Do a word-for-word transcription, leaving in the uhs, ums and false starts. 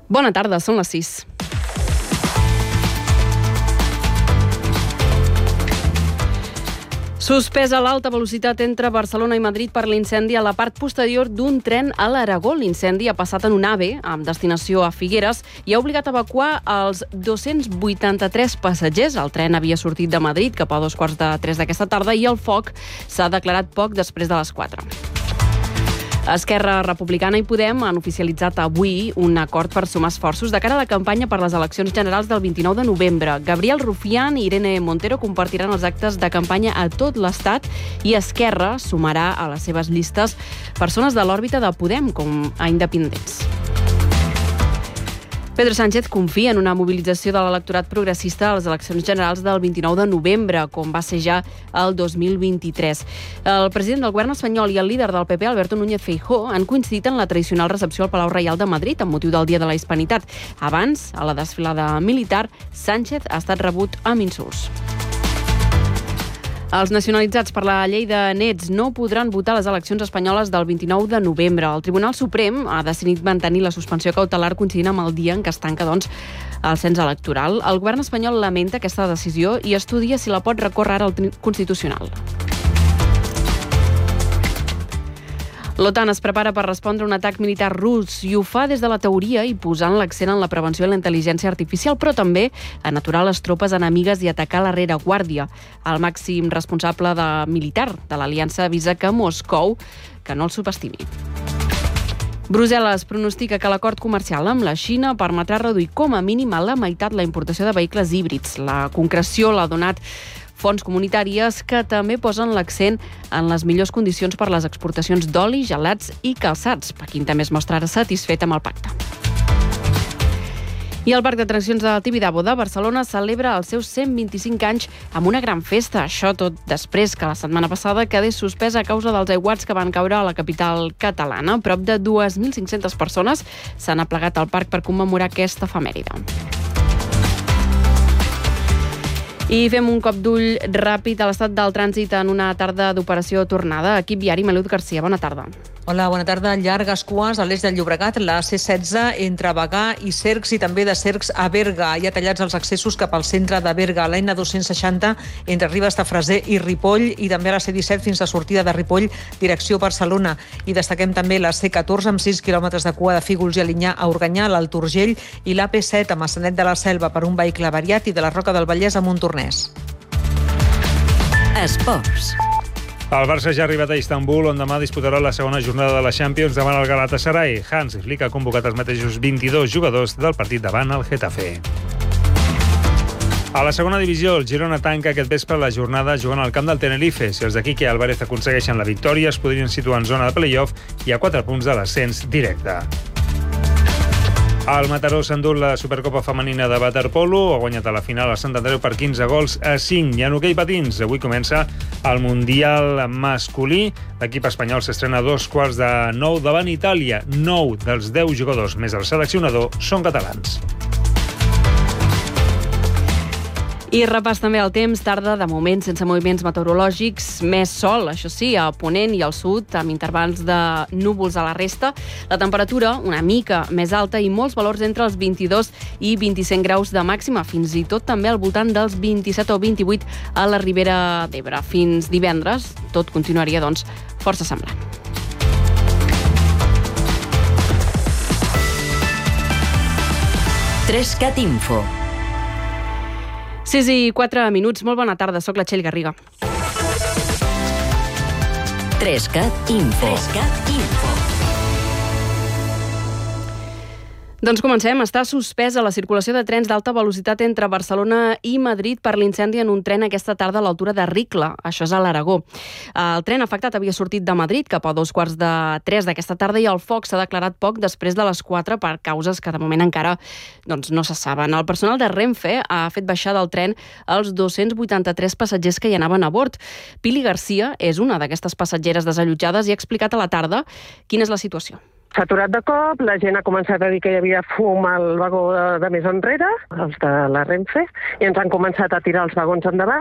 Bona tarda, són les sis. Suspesa l'alta velocitat entre Barcelona i Madrid per l'incendi a la part posterior d'un tren a l'Aragó. L'incendi ha passat en un AVE amb destinació a Figueres i ha obligat a evacuar els dos-cents vuitanta-tres passatgers. El tren havia sortit de Madrid cap a dos quarts de tres d'aquesta tarda i el foc s'ha declarat poc després de les quatre. Esquerra Republicana i Podem han oficialitzat avui un acord per sumar esforços de cara a la campanya per les eleccions generals del vint-i-nou de novembre. Gabriel Rufián i Irene Montero compartiran els actes de campanya a tot l'Estat i Esquerra sumarà a les seves llistes persones de l'òrbita de Podem com a independents. Pedro Sánchez confia en una mobilització de l'electorat progressista a les eleccions generals del vint-i-nou de novembre, com va ser ja el dos mil vint-i-tres. El president del govern espanyol i el líder del P P, Alberto Núñez Feijóo, han coincidit en la tradicional recepció al Palau Reial de Madrid amb motiu del Dia de la Hispanitat. Abans, a la desfilada militar, Sánchez ha estat rebut amb insults. Els nacionalitzats per la llei de nets no podran votar a les eleccions espanyoles del vint-i-nou de novembre. El Tribunal Suprem ha decidit mantenir la suspensió cautelar coincidint amb el dia en què es tanca, doncs, el cens electoral. El govern espanyol lamenta aquesta decisió i estudia si la pot recórrer ara al Constitucional. L'OTAN es prepara per respondre a un atac militar rus i ho fa des de la teoria i posant l'accent en la prevenció i la intel·ligència artificial, però també en aturar les tropes enemigues i atacar la rereguàrdia. El màxim responsable de militar de l'aliança avisa que Moscou que no el subestimi. Brussel·les pronostica que l'acord comercial amb la Xina permetrà reduir com a mínim a la meitat la importació de vehicles híbrids. La concreció l'ha donat fons comunitàries que també posen l'accent en les millors condicions per les exportacions d'oli, gelats i calçats. Pequín també es mostra ara satisfet amb el pacte. I el Parc d'Atraccions de Tibidabo de Barcelona celebra els seus cent vint-i-cinc anys amb una gran festa. Això tot després que la setmana passada quedés suspesa a causa dels aiguats que van caure a la capital catalana. Prop de dues mil cinc-centes persones s'han aplegat al parc per commemorar aquesta efemèride. I fem un cop d'ull ràpid a l'estat del trànsit en una tarda d'operació tornada. Equip viari, Melud Garcia, bona tarda. Hola, bona tarda. Llargues cues a l'est del Llobregat, la C setze entre Bagà i Cercs i també de Cercs a Berga. Hi ha tallats els accessos cap al centre de Berga, la N dos-cents seixanta entre Ribes de Freser i Ripoll i també a la C disset fins a sortida de Ripoll, direcció Barcelona. I destaquem també la C catorze amb sis quilòmetres de cua de Fígols i Alinyà a Organyà, l'Alt Urgell i l'A P set a Maçanet de la Selva per un vehicle variat i de la Roca del Vallès a Montornès. Esports. El Barça ja ha arribat a Istanbul, on demà disputarà la segona jornada de la Champions davant el Galatasaray. Hans Flick ha convocat els mateixos vint-i-dos jugadors del partit davant el Getafe. A la segona divisió, el Girona tanca aquest vespre la jornada jugant al camp del Tenerife. Si els de Quique Álvarez aconsegueixen la victòria, es podrien situar en zona de play-off i a quatre punts de l'ascens directe. El Mataró s'endú la Supercopa Femenina de waterpolo, ha guanyat a la final a Sant Andreu per quinze gols a cinc. I en hoquei patins, avui comença el Mundial masculí. L'equip espanyol s'estrena a dos quarts de nou davant Itàlia. Nou dels deu jugadors més el seleccionador són catalans. I repàs també el temps, tarda de moment sense moviments meteorològics, més sol, això sí, a Ponent i al sud, amb intervals de núvols a la resta. La temperatura una mica més alta i molts valors entre els vint-i-dos i vint-i-cinc graus de màxima, fins i tot també al voltant dels vint-i-set o vint-i-vuit a la Ribera d'Ebre. Fins divendres tot continuaria, doncs, força semblant. Trescat Info. sis i quatre minuts. Molt bona tarda, soc la Txell Garriga. Trescat Info. Trescat Info. Doncs comencem. Està suspesa la circulació de trens d'alta velocitat entre Barcelona i Madrid per l'incendi en un tren aquesta tarda a l'altura de Ricla. Això és a l'Aragó. El tren afectat havia sortit de Madrid cap a dos quarts de tres d'aquesta tarda i el foc s'ha declarat poc després de les quatre per causes que de moment encara doncs, no se saben. El personal de Renfe ha fet baixar del tren els dos-cents vuitanta-tres passatgers que hi anaven a bord. Pili Garcia és una d'aquestes passatgeres desallotjades i ha explicat a la tarda quina és la situació. S'ha aturat de cop, la gent ha començat a dir que hi havia fum al vagó de, de més enrere, els de la Renfe, i ens han començat a tirar els vagons endavant.